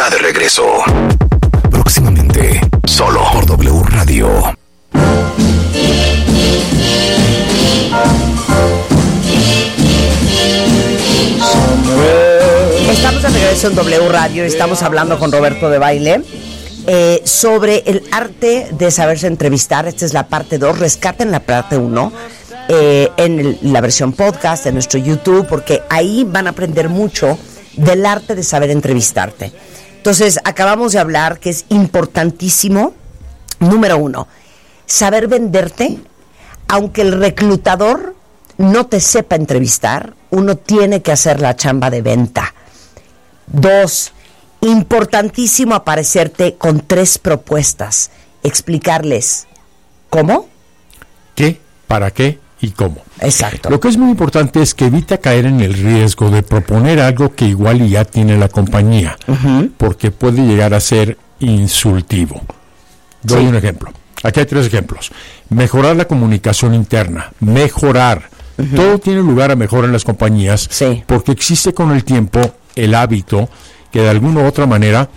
está de regreso. Próximamente, solo por W Radio. Estamos de regreso en W Radio. Estamos hablando con Roberto de Baile sobre el arte de saberse entrevistar. Esta es la parte 2. Rescaten la parte 1 en la versión podcast de nuestro YouTube, porque ahí van a aprender mucho del arte de saber entrevistarte. Entonces, acabamos de hablar que es importantísimo, número 1, saber venderte. Aunque el reclutador no te sepa entrevistar, uno tiene que hacer la chamba de venta. 2, importantísimo aparecerte con 3 propuestas. Explicarles cómo, qué, para qué y cómo. Exacto. Lo que es muy importante es que evita caer en el riesgo de proponer algo que igual ya tiene la compañía, porque puede llegar a ser insultivo. Doy un ejemplo. Aquí hay 3 ejemplos. Mejorar la comunicación interna. Mejorar. Todo tiene lugar a mejora en las compañías, porque existe con el tiempo el hábito que de alguna u otra manera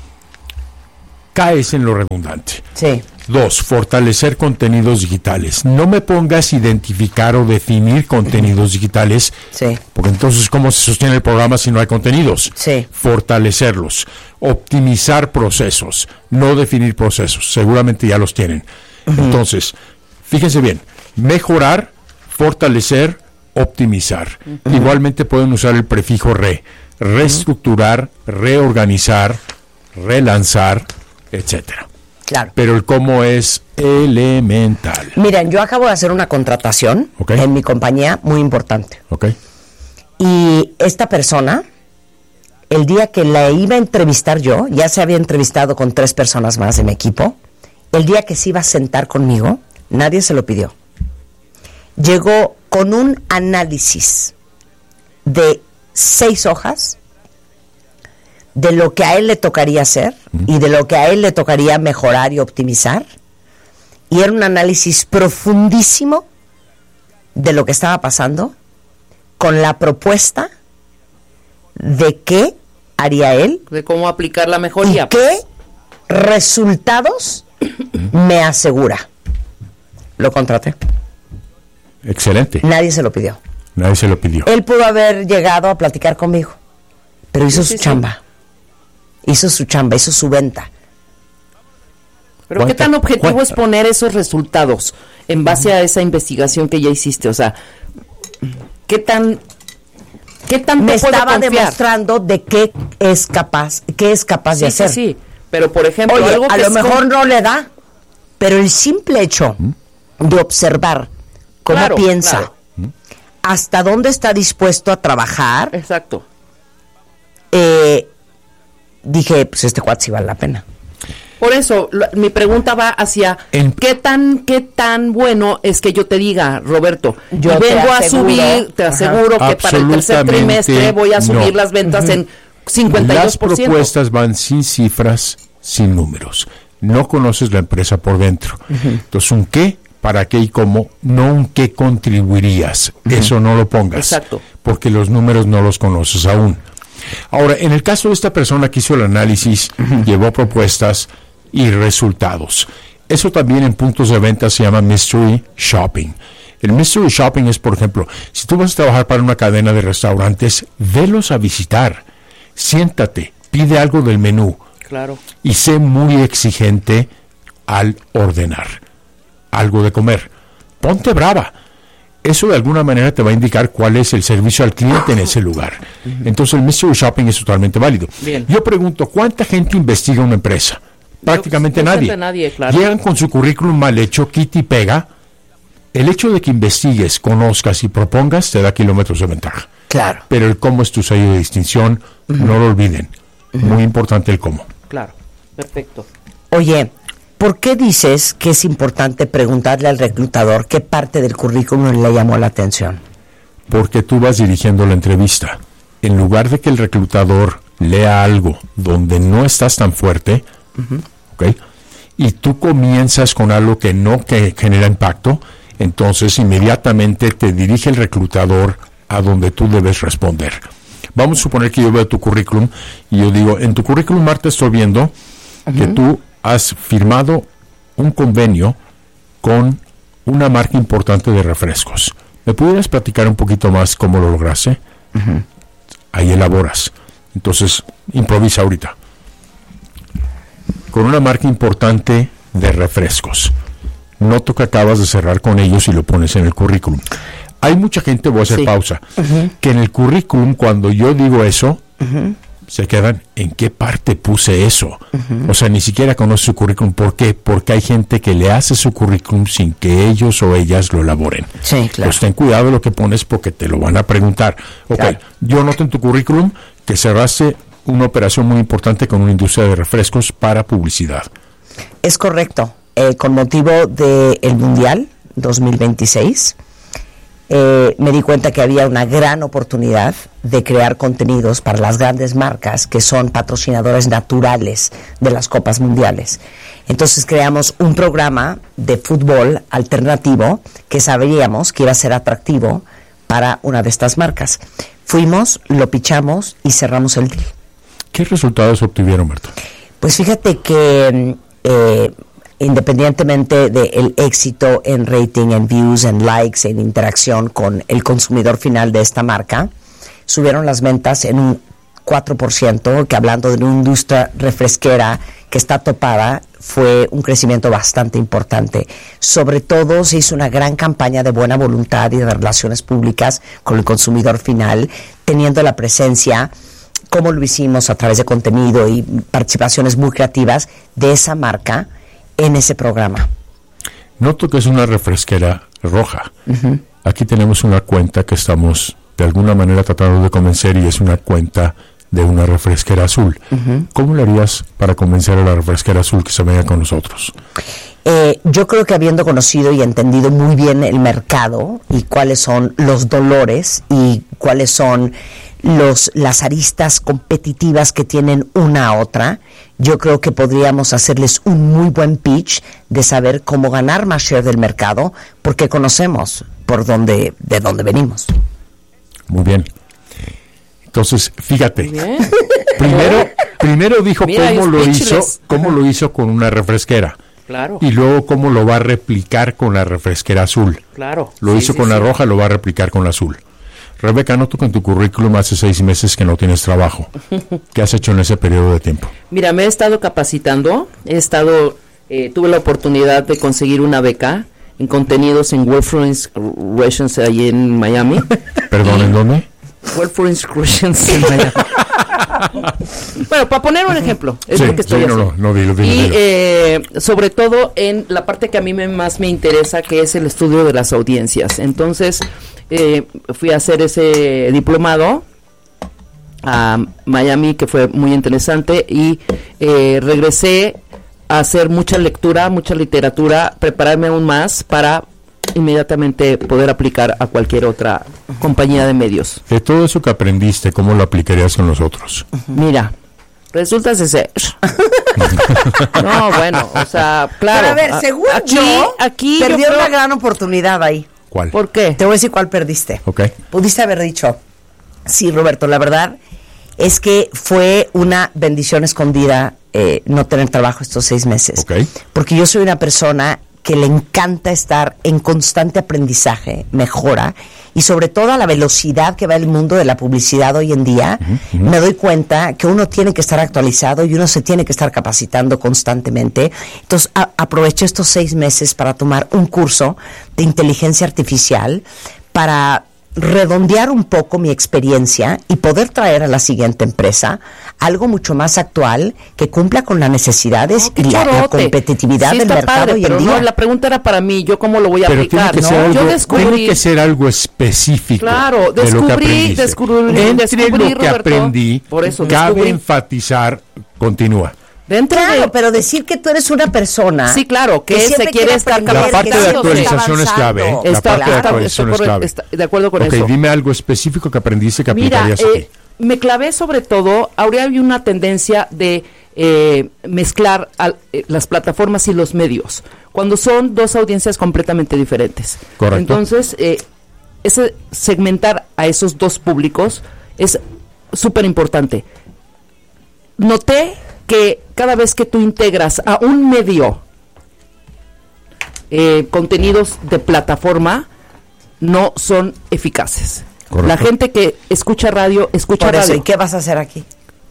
caes en lo redundante. 2, fortalecer contenidos digitales. No me pongas identificar o definir contenidos digitales, porque entonces ¿cómo se sostiene el programa si no hay contenidos? Fortalecerlos. Optimizar procesos, no definir procesos. Seguramente ya los tienen. Entonces, fíjense bien, mejorar, fortalecer, optimizar. Igualmente pueden usar el prefijo re, reestructurar, reorganizar, relanzar, etcétera. Claro. Pero el cómo es elemental. Miren, yo acabo de hacer una contratación en mi compañía muy importante. Y esta persona, el día que la iba a entrevistar yo, ya se había entrevistado con 3 personas más de mi equipo. El día que se iba a sentar conmigo, nadie se lo pidió. Llegó con un análisis de 6 hojas de lo que a él le tocaría hacer y de lo que a él le tocaría mejorar y optimizar. Y era un análisis profundísimo de lo que estaba pasando, con la propuesta de qué haría él, de cómo aplicar la mejoría, y qué resultados me asegura. Lo contraté. Excelente. Nadie se lo pidió. Nadie se lo pidió. Él pudo haber llegado a platicar conmigo, pero hizo su chamba. Hizo su chamba, hizo su venta. Pero ¿qué tan objetivo es poner esos resultados en base a esa investigación que ya hiciste? O sea, ¿qué tan me estaba demostrando de qué es capaz de hacer? Sí, pero por ejemplo, oye, algo que a lo mejor no le da, pero el simple hecho de observar cómo piensa, hasta dónde está dispuesto a trabajar. Exacto. Dije, pues este cuate sí vale la pena. Por eso, mi pregunta va hacia ¿qué tan bueno es que yo te diga, Roberto, yo vengo a subir, te aseguro que para el tercer trimestre voy a subir las ventas en 52%? Las propuestas van sin cifras, sin números. No conoces la empresa por dentro. Entonces, un qué, para qué y cómo, no un qué contribuirías. Eso no lo pongas. Exacto. Porque los números no los conoces aún. Ahora, en el caso de esta persona que hizo el análisis, llevó propuestas y resultados. Eso también en puntos de venta se llama mystery shopping. El mystery shopping es, por ejemplo, si tú vas a trabajar para una cadena de restaurantes, velos a visitar, siéntate, pide algo del menú. Claro. Y sé muy exigente al ordenar algo de comer. Ponte brava. Eso de alguna manera te va a indicar cuál es el servicio al cliente en ese lugar. Entonces el mystery shopping es totalmente válido. Bien. Yo pregunto, ¿cuánta gente investiga una empresa? Prácticamente nadie. Claro. Llegan con su currículum mal hecho, quita y pega. El hecho de que investigues, conozcas y propongas te da kilómetros de ventaja. Claro. Pero el cómo es tu sello de distinción, no lo olviden. Muy importante el cómo. Claro, perfecto. Oye, ¿por qué dices que es importante preguntarle al reclutador qué parte del currículum le llamó la atención? Porque tú vas dirigiendo la entrevista. En lugar de que el reclutador lea algo donde no estás tan fuerte, ¿ok? Y tú comienzas con algo que genera impacto, entonces inmediatamente te dirige el reclutador a donde tú debes responder. Vamos a suponer que yo veo tu currículum y yo digo, en tu currículum, Marta, estoy viendo que tú has firmado un convenio con una marca importante de refrescos. ¿Me pudieras platicar un poquito más cómo lo lograste? Ahí elaboras. Entonces, improvisa ahorita. Con una marca importante de refrescos. Noto que acabas de cerrar con ellos y lo pones en el currículum. Hay mucha gente, voy a hacer pausa, que en el currículum, cuando yo digo eso, se quedan, ¿en qué parte puse eso? O sea, ni siquiera conoce su currículum. ¿Por qué? Porque hay gente que le hace su currículum sin que ellos o ellas lo elaboren. Sí, claro. Pues ten cuidado de lo que pones porque te lo van a preguntar. Ok, claro. Yo noto en tu currículum que cerraste una operación muy importante con una industria de refrescos para publicidad. Es correcto. Con motivo del Mundial 2026, me di cuenta que había una gran oportunidad de crear contenidos para las grandes marcas que son patrocinadores naturales de las Copas Mundiales. Entonces creamos un programa de fútbol alternativo que sabíamos que iba a ser atractivo para una de estas marcas. Fuimos, lo pichamos y cerramos el deal. ¿Qué resultados obtuvieron, Marta? Pues fíjate que independientemente del éxito en rating, en views, en likes, en interacción con el consumidor final de esta marca, subieron las ventas en un 4%, que hablando de una industria refresquera que está topada, fue un crecimiento bastante importante. Sobre todo se hizo una gran campaña de buena voluntad y de relaciones públicas con el consumidor final, teniendo la presencia, como lo hicimos a través de contenido y participaciones muy creativas de esa marca en ese programa. Noto que es una refresquera roja. Aquí tenemos una cuenta que estamos de alguna manera tratando de convencer y es una cuenta de una refresquera azul. ¿Cómo le harías para convencer a la refresquera azul que se venga con nosotros? Yo creo que habiendo conocido y entendido muy bien el mercado y cuáles son los dolores y cuáles son las aristas competitivas que tienen una a otra, yo creo que podríamos hacerles un muy buen pitch de saber cómo ganar más share del mercado, porque conocemos de dónde venimos. Muy bien. Entonces, fíjate. Primero dijo cómo lo hizo con una refresquera. Claro. Y luego cómo lo va a replicar con la refresquera azul. Claro. Lo hizo con la roja, lo va a replicar con la azul. Rebeca, noto que en tu currículum hace 6 meses que no tienes trabajo. ¿Qué has hecho en ese periodo de tiempo? Mira, me he estado capacitando, tuve la oportunidad de conseguir una beca en contenidos en Wolfram Relations ahí en Miami. ¿Perdón, en dónde? Wolfram Relations en Miami. Bueno, para poner un ejemplo, es lo que estoy haciendo. Dilo. Sobre todo en la parte que a mí más me interesa, que es el estudio de las audiencias. Entonces, fui a hacer ese diplomado a Miami, que fue muy interesante, y regresé a hacer mucha lectura, mucha literatura, prepararme aún más para inmediatamente poder aplicar a cualquier otra compañía de medios. De todo eso que aprendiste, ¿cómo lo aplicarías con nosotros? Mira, resulta ser. No, bueno, o sea, claro. Pero a ver, según aquí perdió una gran oportunidad ahí. ¿Cuál? ¿Por qué? Te voy a decir cuál perdiste. Okay. Pudiste haber dicho, sí, Roberto, la verdad es que fue una bendición escondida no tener trabajo estos 6 meses. Okay. Porque yo soy una persona que le encanta estar en constante aprendizaje, mejora, y sobre todo a la velocidad que va el mundo de la publicidad hoy en día, me doy cuenta que uno tiene que estar actualizado y uno se tiene que estar capacitando constantemente. Entonces, aproveché estos 6 meses para tomar un curso de inteligencia artificial para redondear un poco mi experiencia y poder traer a la siguiente empresa algo mucho más actual que cumpla con las necesidades y la competitividad del mercado hoy en día. No, la pregunta era para mí, yo cómo lo voy a aplicar, ¿no? Yo tiene que ser algo específico. Claro, descubrí, lo que aprendí, por eso cabe enfatizar, continúa. Pero decir que tú eres una persona. Sí, claro, que se quiere estar capacitando. La parte de actualización es clave. La parte de actualización es clave. De acuerdo con eso. Ok, dime algo específico que aprendiste que aplicarías aquí. Me clavé sobre todo, ahora hay una tendencia de mezclar las plataformas y los medios, cuando son 2 audiencias completamente diferentes. Correcto. Entonces, segmentar a esos 2 públicos es súper importante. Noté que cada vez que tú integras a un medio contenidos de plataforma, no son eficaces. Correcto. La gente que escucha radio, escucha por eso, radio. ¿Y qué vas a hacer aquí?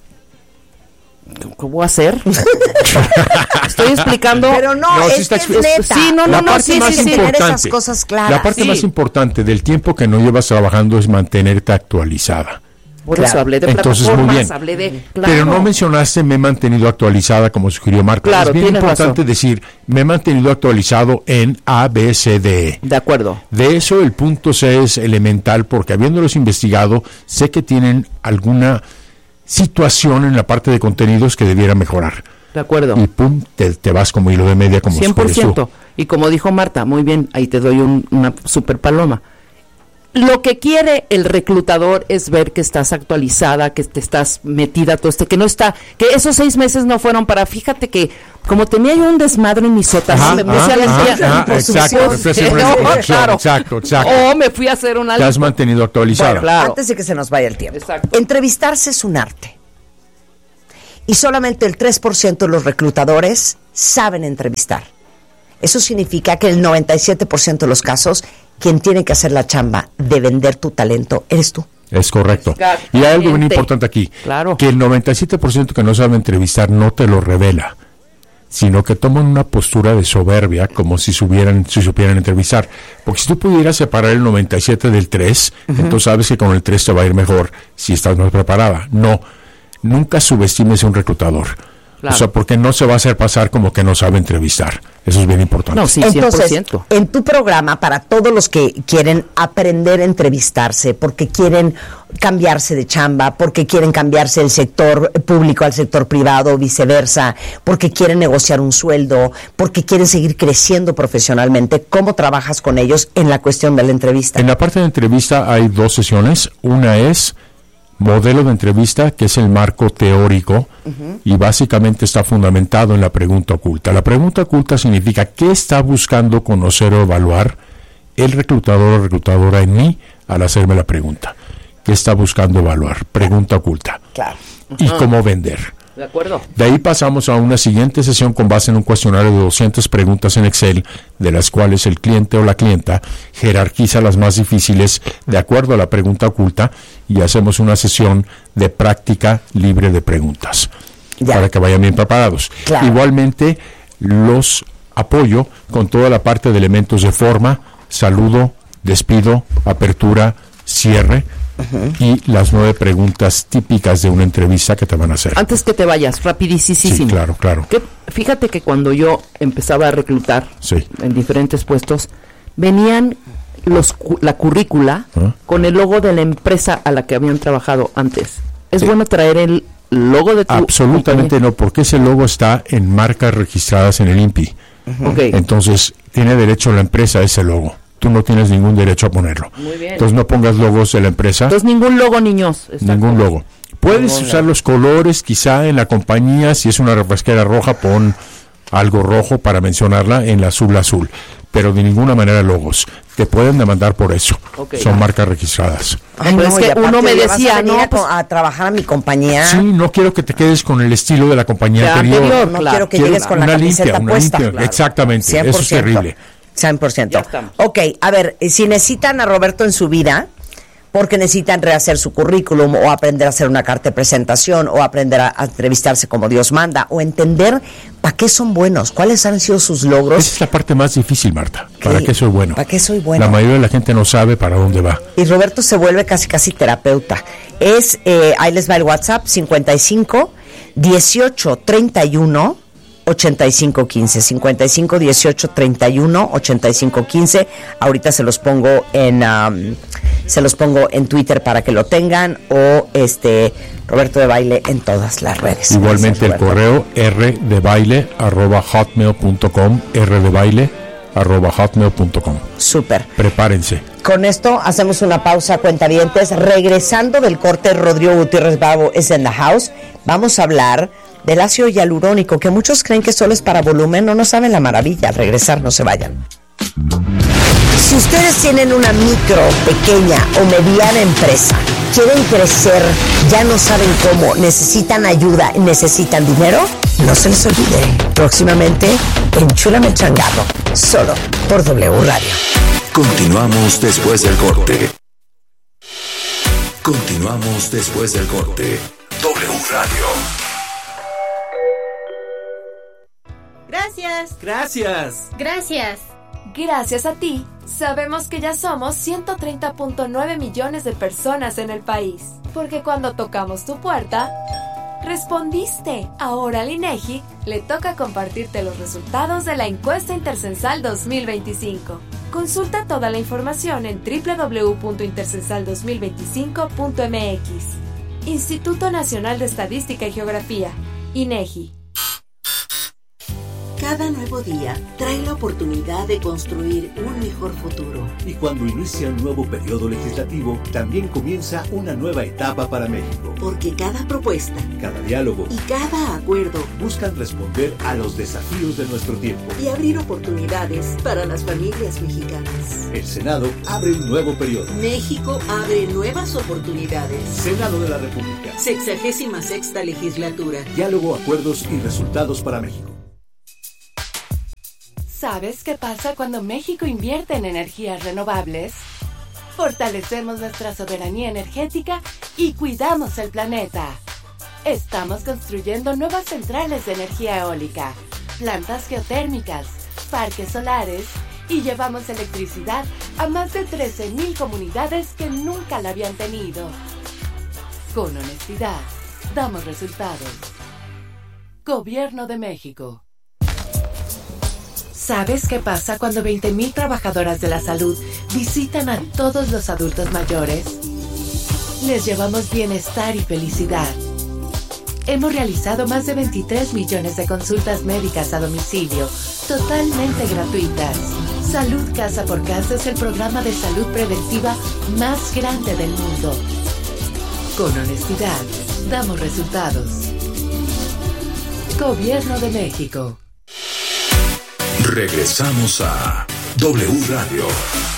¿Qué voy a hacer? Estoy explicando. Pero no, es que es neta. Sí, no, tener esas cosas claras. La parte más importante del tiempo que no llevas trabajando es mantenerte actualizada. Por eso hablé de plataformas, hablé de... Pero no mencionaste me he mantenido actualizada como sugirió Marta. Claro, es bien importante decir me he mantenido actualizado en A, B, C, D, E. De acuerdo. De eso el punto C es elemental porque habiéndolos investigado sé que tienen alguna situación en la parte de contenidos que debiera mejorar. De acuerdo. Y pum, te vas como hilo de media como 100%. Y como dijo Marta, muy bien, ahí te doy una super paloma. Lo que quiere el reclutador es ver que estás actualizada, que te estás metida todo que no está, que esos 6 meses no fueron para, fíjate que como tenía yo un desmadre en mi sótano, me puse a limpiar. Exacto. O me fui a hacer una... Te has mantenido actualizada. Bueno, claro. Antes de que se nos vaya el tiempo. Exacto. Entrevistarse es un arte. Y solamente el 3% de los reclutadores saben entrevistar. Eso significa que el 97% de los casos, quien tiene que hacer la chamba de vender tu talento eres tú. Es correcto. Y hay algo bien importante aquí. Claro. Que el 97% que no sabe entrevistar no te lo revela, sino que toman una postura de soberbia como si supieran entrevistar. Porque si tú pudieras separar el 97 del 3, entonces sabes que con el 3 te va a ir mejor si estás más preparada. No, nunca subestimes a un reclutador. Claro. O sea, porque no se va a hacer pasar como que no sabe entrevistar. Eso es bien importante. No, sí, 100%. Entonces, en tu programa, para todos los que quieren aprender a entrevistarse, porque quieren cambiarse de chamba, porque quieren cambiarse del sector público al sector privado, viceversa, porque quieren negociar un sueldo, porque quieren seguir creciendo profesionalmente, ¿cómo trabajas con ellos en la cuestión de la entrevista? En la parte de entrevista hay 2 sesiones. Una es modelo de entrevista, que es el marco teórico, y básicamente está fundamentado en la pregunta oculta. La pregunta oculta significa qué está buscando conocer o evaluar el reclutador o reclutadora en mí al hacerme la pregunta. ¿Qué está buscando evaluar? Pregunta oculta. Claro. Y cómo vender. De acuerdo. De ahí pasamos a una siguiente sesión con base en un cuestionario de 200 preguntas en Excel, de las cuales el cliente o la clienta jerarquiza las más difíciles de acuerdo a la pregunta oculta y hacemos una sesión de práctica libre de preguntas para que vayan bien preparados. Claro. Igualmente los apoyo con toda la parte de elementos de forma, saludo, despido, apertura, cierre, y las 9 preguntas típicas de una entrevista que te van a hacer. Antes que te vayas, rapidísimo. Sí, claro. Fíjate que cuando yo empezaba a reclutar en diferentes puestos, venían la currícula con el logo de la empresa a la que habían trabajado antes. ¿Es bueno traer el logo de tu Absolutamente compañía? No, porque ese logo está en marcas registradas en el INPI. Okay. Entonces, tiene derecho la empresa a ese logo. Tú no tienes ningún derecho a ponerlo. Muy bien. Entonces no pongas logos de la empresa. Entonces ningún logo, niños. Ningún logo. Puedes usar los colores quizá en la compañía. Si es una refresquera roja, pon algo rojo para mencionarla en la azul. Pero de ninguna manera logos. Te pueden demandar por eso. Son marcas registradas. Ay, no, es que uno me decía, a trabajar a mi compañía. Sí, no quiero que te quedes con el estilo de la compañía anterior. No quiero que llegues con la camiseta puesta. Claro. Exactamente, 100%. Eso es terrible. 100%. Ok, a ver, si necesitan a Roberto en su vida, porque necesitan rehacer su currículum o aprender a hacer una carta de presentación o aprender a entrevistarse como Dios manda o entender para qué son buenos, cuáles han sido sus logros. Esa es la parte más difícil, Marta. ¿Para qué soy bueno? ¿Para qué soy bueno? La mayoría de la gente no sabe para dónde va. Y Roberto se vuelve casi terapeuta. Ahí les va el WhatsApp, 55 18 31 8515, 55 18 31 8515. Ahorita se los pongo en Twitter para que lo tengan, o Roberto de Baile en todas las redes. Igualmente el correo rdebaile@hotmail.com, rdebaile@hotmail.com. Súper. Prepárense. Con esto hacemos una pausa, cuentavientes. Regresando del corte, Rodrigo Gutiérrez Bravo es en the house. Vamos a hablar del ácido hialurónico, que muchos creen que solo es para volumen, no saben la maravilla. Al regresar, no se vayan. Si ustedes tienen una micro, pequeña o mediana empresa, quieren crecer, ya no saben cómo, necesitan ayuda, necesitan dinero, no se les olvide. Próximamente, Enchúlame el Changarro, solo por W Radio. Continuamos después del corte. Continuamos después del corte. W Radio. Gracias. Gracias. Gracias. Gracias a ti, sabemos que ya somos 130.9 millones de personas en el país. Porque cuando tocamos tu puerta, respondiste. Ahora al INEGI le toca compartirte los resultados de la encuesta Intercensal 2025. Consulta toda la información en www.intercensal2025.mx. Instituto Nacional de Estadística y Geografía, INEGI. Cada nuevo día trae la oportunidad de construir un mejor futuro. Y cuando inicia un nuevo periodo legislativo, también comienza una nueva etapa para México. Porque cada propuesta, cada diálogo y cada acuerdo buscan responder a los desafíos de nuestro tiempo y abrir oportunidades para las familias mexicanas. El Senado abre un nuevo periodo. México abre nuevas oportunidades. Senado de la República. 66ª legislatura. Diálogo, acuerdos y resultados para México. ¿Sabes qué pasa cuando México invierte en energías renovables? Fortalecemos nuestra soberanía energética y cuidamos el planeta. Estamos construyendo nuevas centrales de energía eólica, plantas geotérmicas, parques solares y llevamos electricidad a más de 13,000 comunidades que nunca la habían tenido. Con honestidad, damos resultados. Gobierno de México. ¿Sabes qué pasa cuando 20,000 trabajadoras de la salud visitan a todos los adultos mayores? Les llevamos bienestar y felicidad. Hemos realizado más de 23 millones de consultas médicas a domicilio, totalmente gratuitas. Salud Casa por Casa es el programa de salud preventiva más grande del mundo. Con honestidad, damos resultados. Gobierno de México. Regresamos a W Radio.